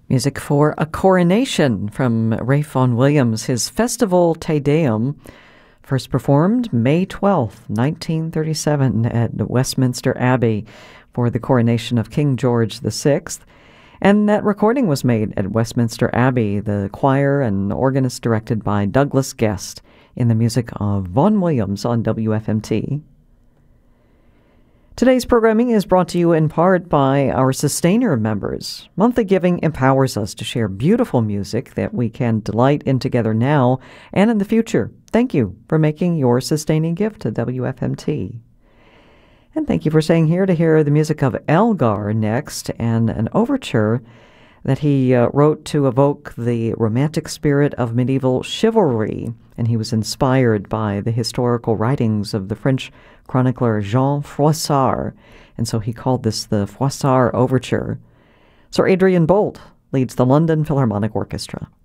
Music for A Coronation from Ralph Vaughan Williams, his festival Te Deum, first performed May 12th, 1937 at Westminster Abbey for the coronation of King George VI. And that recording was made at Westminster Abbey, the choir and organist directed by Douglas Guest, in the music of Vaughan Williams on WFMT. Today's programming is brought to you in part by our Sustainer members. Monthly giving empowers us to share beautiful music that we can delight in together now and in the future. Thank you for making your sustaining gift to WFMT. And thank you for staying here to hear the music of Elgar next, and an overture that he wrote to evoke the romantic spirit of medieval chivalry. And he was inspired by the historical writings of the French chronicler Jean Froissart, and so he called this the Froissart Overture. Sir Adrian Boult leads the London Philharmonic Orchestra.